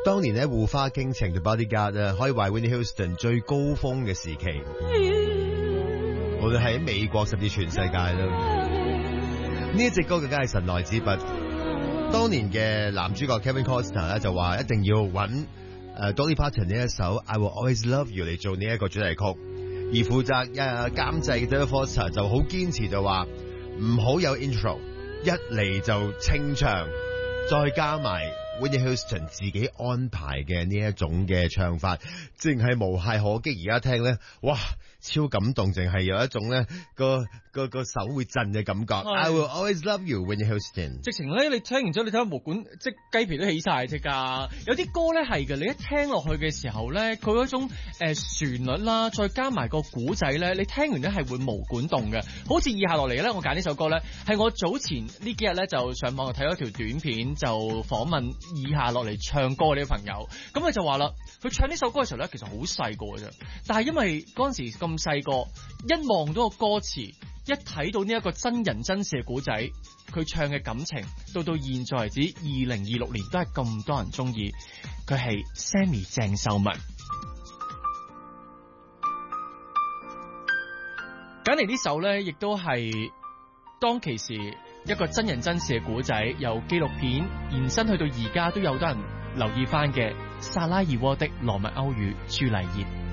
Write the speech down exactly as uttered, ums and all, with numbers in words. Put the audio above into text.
當年咧護花傾情嘅 Bodyguard 啊，可以話 Whitney Houston 最高峰嘅時期，無論係喺美國甚至全世界啦。呢一隻歌更加係神來之筆。當年嘅男主角 Kevin Costner 咧就話一定要揾誒 Dolly Parton 呢一首 I Will Always Love You 嚟做呢一個主題曲，而負責誒監製嘅 David Foster 就好堅持就話唔好有 intro， 一嚟就清唱，再加埋Whitney Houston 自己安排嘅呢一種嘅唱法，淨係無懈可擊。而家聽咧，哇，超感動，淨係有一種咧個個個手會震嘅感覺。I will always love you, Whitney Houston。 直情咧，你聽完之後，你睇下毛管，即係雞皮都起晒即㗎。有啲歌咧係嘅，你一聽落去嘅時候咧，佢嗰種誒旋律啦，再加埋個古仔咧，你聽完咧係會毛管動嘅。好似以下落嚟咧，我揀呢首歌咧，係我早前呢幾日咧就上網睇咗條短片，就訪問以下落嚟唱歌嘅呢個朋友。咁佢就話啦，佢唱呢首歌嘅時候咧，其實好細個嘅啫，但係因為嗰陣時咁細個，一望到個歌詞，一睇到呢一個真人真事嘅古仔，佢唱嘅感情，到到現在為止二零二六年都係咁多人中意。佢係 Sammy 鄭秀文。揀嚟呢首咧，亦都係當其時一個真人真事嘅古仔，由紀錄片延伸去到而家都有得人留意翻嘅《薩拉熱窩的羅密歐與朱麗葉》。